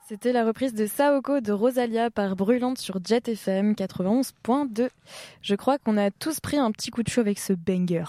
C'était la reprise de Saoko de Rosalia par Brûlante sur Jet FM 91.2. Je crois qu'on a tous pris un petit coup de chaud avec ce banger.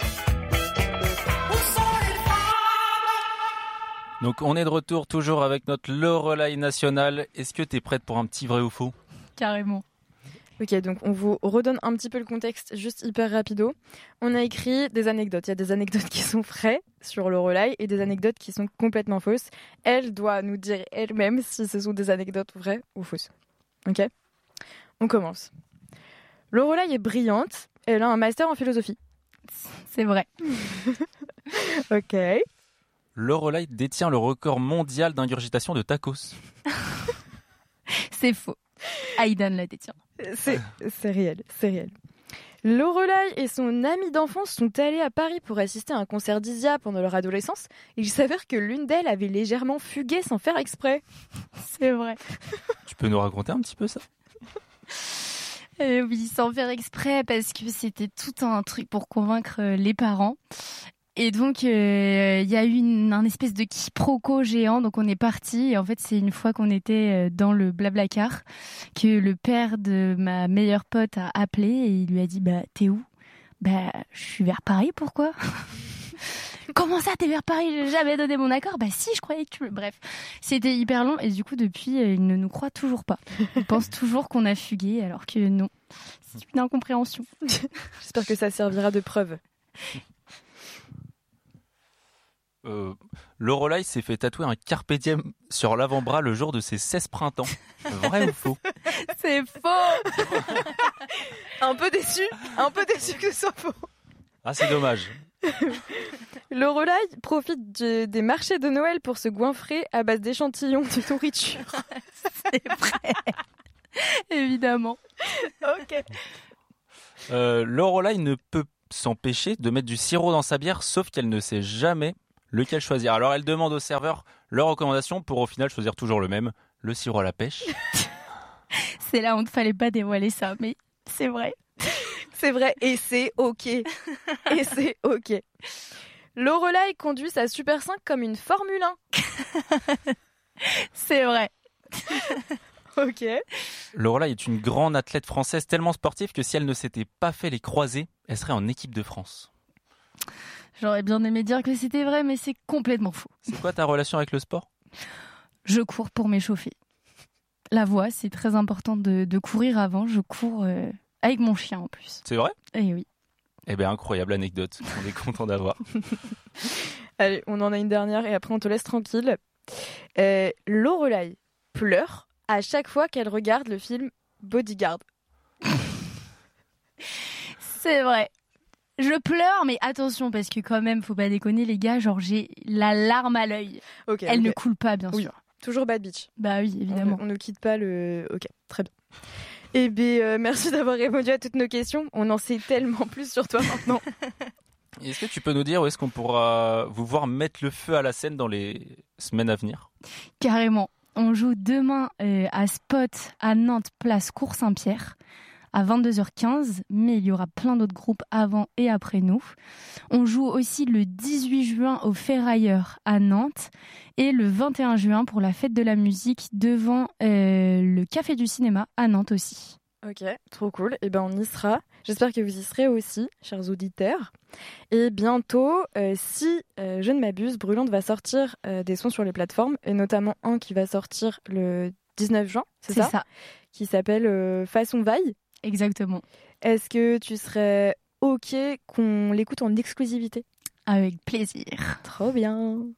Donc on est de retour toujours avec notre Lorelai nationale. Est-ce que t'es prête pour un petit vrai ou faux ? Carrément. Ok, donc on vous redonne un petit peu le contexte, juste hyper rapido. On a écrit des anecdotes. Il y a des anecdotes qui sont vraies sur Lorelai et des anecdotes qui sont complètement fausses. Elle doit nous dire elle-même si ce sont des anecdotes vraies ou fausses. Ok ? On commence. Lorelai est brillante. Elle a un master en philosophie. C'est vrai. Ok. Lorelai détient le record mondial d'ingurgitation de tacos. C'est faux. Aidan la détient. C'est réel, c'est réel. Lorelai et son amie d'enfance sont allés à Paris pour assister à un concert d'Isia pendant leur adolescence. Il s'avère que l'une d'elles avait légèrement fugué sans faire exprès. C'est vrai. Tu peux nous raconter un petit peu ça ? Oui, sans faire exprès, parce que c'était tout un truc pour convaincre les parents. Et donc, il y a eu un espèce de quiproquo géant. Donc, on est parti. Et en fait, c'est une fois qu'on était dans le Blablacar que le père de ma meilleure pote a appelé et il lui a dit « Bah, t'es où ?»« Bah, je suis vers Paris, pourquoi ?» Comment ça, t'es vers Paris ? J'ai jamais donné mon accord. Bah si, je croyais que tu... Bref, c'était hyper long. Et du coup, depuis, il ne nous croit toujours pas. Il pense toujours qu'on a fugué, alors que non. C'est une incompréhension. J'espère que ça servira de preuve. Lorelai s'est fait tatouer un carpe diem sur l'avant-bras le jour de ses 16 printemps. Vrai ou faux ? C'est faux. Un peu déçu que ce soit faux. Ah, c'est dommage. Lorelai profite des marchés de Noël pour se goinfrer à base d'échantillons de nourriture. C'est vrai. Évidemment. Ok. Lorelai ne peut s'empêcher de mettre du sirop dans sa bière, sauf qu'elle ne sait jamais lequel choisir. Alors elle demande au serveur leur recommandation pour au final choisir toujours le même, le sirop à la pêche. C'est là où il ne fallait pas dévoiler ça, mais c'est vrai. C'est vrai, et c'est ok. Et c'est ok. Lorelai conduit sa Super 5 comme une Formule 1. C'est vrai. Ok. Lorelai est une grande athlète française tellement sportive que si elle ne s'était pas fait les croisés, elle serait en équipe de France. J'aurais bien aimé dire que c'était vrai, mais c'est complètement faux. C'est quoi ta relation avec le sport ? Je cours pour m'échauffer. La voix, c'est très important de courir avant. Je cours avec mon chien en plus. C'est vrai ? Eh oui. Eh bien, incroyable anecdote. On est content d'avoir. Allez, on en a une dernière et après on te laisse tranquille. Lorelai pleure à chaque fois qu'elle regarde le film Bodyguard. C'est vrai. Je pleure, mais attention, parce que quand même, faut pas déconner, les gars, genre j'ai la larme à l'œil. Okay, Elle ne coule pas, bien sûr. Oui, toujours Bad Bitch. Bah oui, évidemment. On ne quitte pas le... Ok, très bien. Eh bien, merci d'avoir répondu à toutes nos questions. On en sait tellement plus sur toi maintenant. Est-ce que tu peux nous dire où est-ce qu'on pourra vous voir mettre le feu à la scène dans les semaines à venir ? Carrément. On joue demain à Spot à Nantes, place Cours Saint-Pierre, à 22h15, mais il y aura plein d'autres groupes avant et après nous. On joue aussi le 18 juin au Ferrailleur à Nantes et le 21 juin pour la fête de la musique devant le Café du Cinéma à Nantes aussi. Ok, trop cool. Eh ben on y sera. J'espère que vous y serez aussi, chers auditeurs. Et bientôt, si je ne m'abuse, Brûlante va sortir des sons sur les plateformes, et notamment un qui va sortir le 19 juin, c'est ça qui s'appelle Façon Vaille. Exactement. Est-ce que tu serais ok qu'on l'écoute en exclusivité ? Avec plaisir. Trop bien.